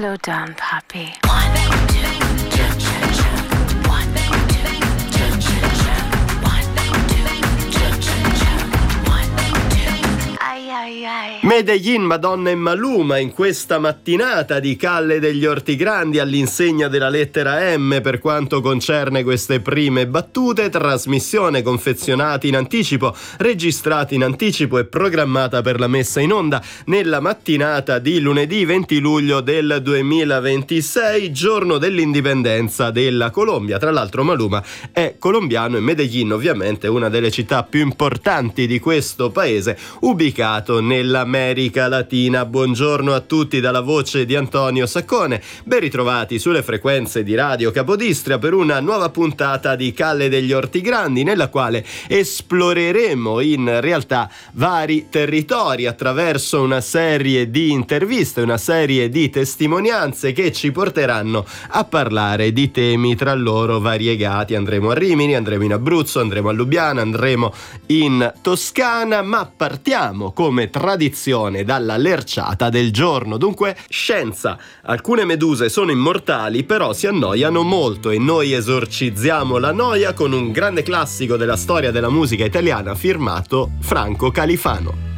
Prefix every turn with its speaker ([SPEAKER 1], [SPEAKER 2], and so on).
[SPEAKER 1] Slow down, Poppy.
[SPEAKER 2] Medellin, Madonna e Maluma in questa mattinata di Calle degli Ortigrandi all'insegna della lettera M per quanto concerne queste prime battute. Trasmissione confezionata in anticipo, registrata in anticipo e programmata per la messa in onda nella mattinata di lunedì 20 luglio del 2026, giorno dell'indipendenza della Colombia. Tra l'altro Maluma è colombiano e Medellin ovviamente è una delle città più importanti di questo paese, ubicato nell'America Latina. Buongiorno a tutti dalla voce di Antonio Saccone, ben ritrovati sulle frequenze di Radio Capodistria per una nuova puntata di Calle degli Ortigrandi, nella quale esploreremo in realtà vari territori attraverso una serie di interviste, una serie di testimonianze che ci porteranno a parlare di temi tra loro variegati. Andremo a Rimini, andremo in Abruzzo, andremo a Lubiana, andremo in Toscana, ma partiamo come tradizione dalla lerciata del giorno. Dunque, scienza. Alcune meduse sono immortali, però si annoiano molto e noi esorcizziamo la noia con un grande classico della storia della musica italiana firmato Franco Califano.